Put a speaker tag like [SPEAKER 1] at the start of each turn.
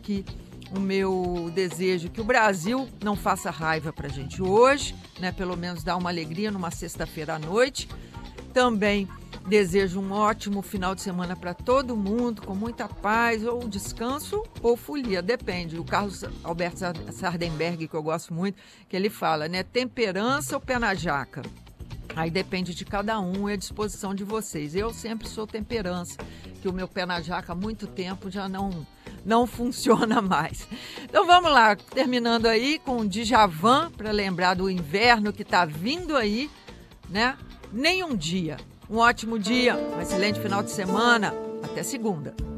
[SPEAKER 1] aqui o meu desejo que o Brasil não faça raiva pra gente hoje, né? Pelo menos dar uma alegria numa sexta-feira à noite. Também desejo um ótimo final de semana para todo mundo, com muita paz, ou descanso ou folia, depende. O Carlos Alberto Sardenberg, que eu gosto muito, que ele fala, né? Temperança ou pé na jaca? Aí depende de cada um e a disposição de vocês. Eu sempre sou temperança, que o meu pé na jaca há muito tempo já não funciona mais. Então vamos lá, terminando aí com o Djavan, para lembrar do inverno que está vindo aí, né? Nem um dia. Um ótimo dia, um excelente final de semana. Até segunda.